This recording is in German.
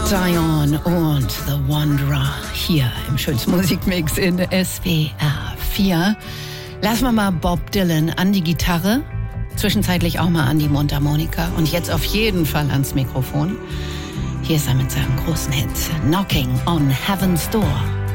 Zion und The Wanderer hier im schönsten Musikmix in SWR 4. Lassen wir mal Bob Dylan an die Gitarre, zwischenzeitlich auch mal an die Mundharmonika und jetzt auf jeden Fall ans Mikrofon. Hier ist er mit seinem großen Hit Knocking on Heaven's Door.